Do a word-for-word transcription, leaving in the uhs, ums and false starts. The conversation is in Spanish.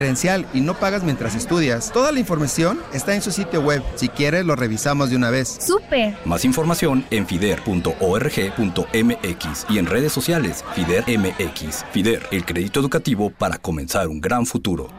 y no pagas mientras estudias. Toda la información está en su sitio web. Si quieres, lo revisamos de una vez. ¡Súper! Más información en fider punto org punto mx y en redes sociales FIDER M X. FIDER, el crédito educativo para comenzar un gran futuro.